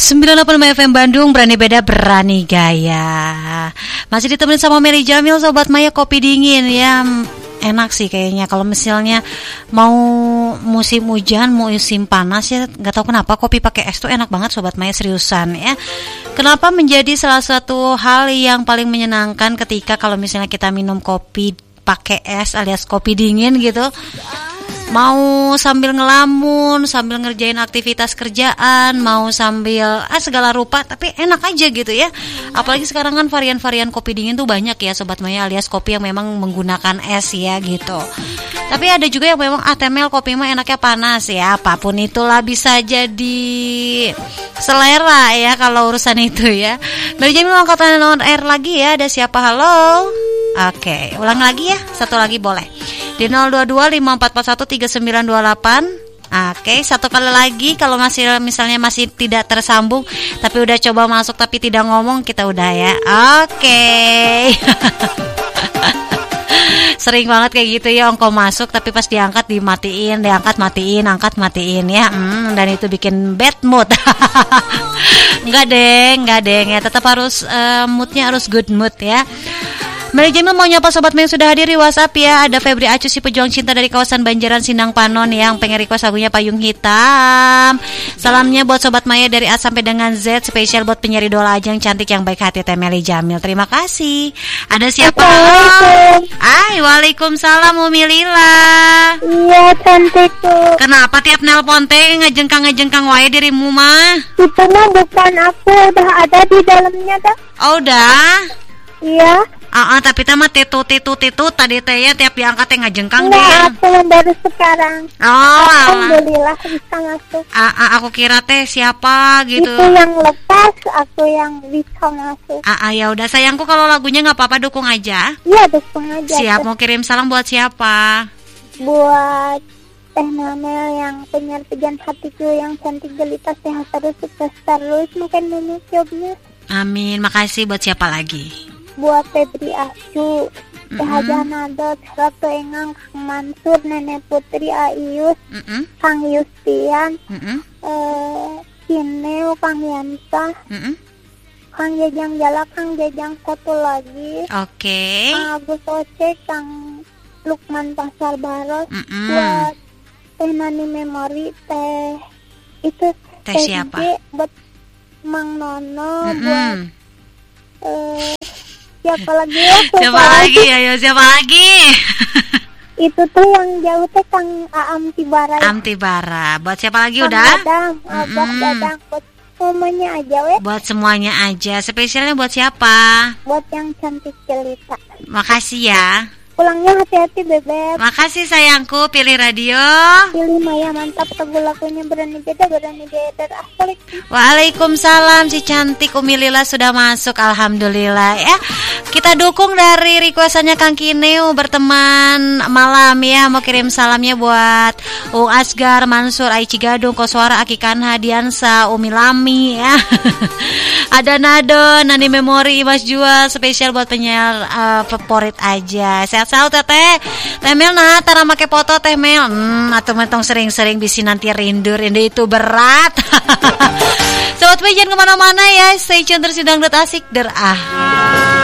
98 FM Bandung, berani beda berani gaya. Masih ditemenin sama Mary Jamil, Sobat Maya, kopi dingin ya. Enak sih kayaknya kalau misalnya mau musim hujan, musim panas ya, nggak tahu kenapa kopi pakai es tuh enak banget Sobat Maya, seriusan ya. Kenapa menjadi salah satu hal yang paling menyenangkan ketika kalau misalnya kita minum kopi pakai es alias kopi dingin gitu. Mau sambil ngelamun, sambil ngerjain aktivitas kerjaan, mau sambil segala rupa, tapi enak aja gitu ya. Apalagi sekarang kan varian-varian kopi dingin tuh banyak ya Sobat Maya, alias kopi yang memang menggunakan es ya gitu. Tapi ada juga yang memang Temel kopi mah enaknya panas ya. Apapun itulah bisa jadi selera ya kalau urusan itu ya. Mary Jamil angkat on air lagi ya. Ada siapa? Halo. Oke, ulang lagi ya. Satu lagi boleh. Di 022-5441-3928. Oke, satu kali lagi kalau misalnya masih tidak tersambung tapi udah coba masuk tapi tidak ngomong, kita udah ya. Oke. Sering banget kayak gitu ya, ongko masuk tapi pas diangkat dimatiin, diangkat matiin, angkat matiin ya. Dan itu bikin bad mood. Enggak deng ya, tetap harus moodnya harus good mood ya. Mary Jamil mau nyapa Sobat Maya yang sudah hadir di WhatsApp ya. Ada Febri Acu, si pejuang cinta dari kawasan Banjaran Sindang Panon yang pengen request lagunya Payung Hitam. Salamnya buat Sobat Maya dari A sampai dengan Z, spesial buat penyanyi idola Ajang cantik yang baik hati Mary Jamil. Terima kasih. Ada siapa? Waalaikumsalam Umi Lila. Iya cantik tuh. Kenapa tiap nelpon teh ngejengkang wae dirimu mah? Itu mah bukan aku, udah ada di dalamnya dah. Oh udah? Iya. Tapi tama titu tadi teh ya tiap diangkat teh ngajengkang deh. Enggak, aku yang baru sekarang. Alhamdulillah bisa masuk. Aku kira teh siapa gitu. Itu yang lepas, aku yang bisa masuk. Ya udah sayangku, kalau lagunya nggak apa-apa, dukung aja. Iya, dukung aja. Siap, mau kirim salam buat siapa? Buat Teh Mamel yang penyiar pejan hatiku yang cantik jelita, sehat terus, sukses terus, mungkin minus jobnya. Amin, makasih. Buat siapa lagi? Buat Febri Acu, Teh Hajah Nadot, Ratu Engang, Kang Mansur, Nenek Putri Ayus, Kang Yustian, Kineu, Kang Yansa, Kang Jajang Jala, Kang Jajang satu lagi, Oke. Kang Agus Oce, Kang Lukman Pasar Baros, buat Teh Nani Memori, Teh itu Teh siapa? Buat Mang Nono, buat siapa lagi ya? Siapa lagi? Itu tuh yang jauh teh Kang Aam Tibara. Am Tibara. Buat siapa lagi Kang udah? Dadang, Abah Dadang. Buat semuanya aja weh. Buat semuanya aja. Spesialnya buat siapa? Buat yang cantik jelita. Makasih ya. Pulangnya hati-hati bebek. Makasih sayangku, pilih radio. Pilih Maya, mantap, teguh lakunya, berani beda, berani beda. Waalaikumsalam, si cantik Umi Lila sudah masuk, alhamdulillah ya. Kita dukung dari requestannya Kang Kineu berteman malam ya. Mau kirim salamnya buat Asgar, Mansur, Aici Gadung, Koswara, Aki Kanha, Diansa, Umi Lami ya. Ada Nado, Nani Memori, Mas Jual, spesial buat penyiar favorit aja. Sehat-sehat teteh. Teh Mel nah tara make foto Teh Mel. Atuh mentong sering-sering bisi nanti rindu itu berat. Sobat jangan kemana-mana ya. Stay tune terus, sidang asik der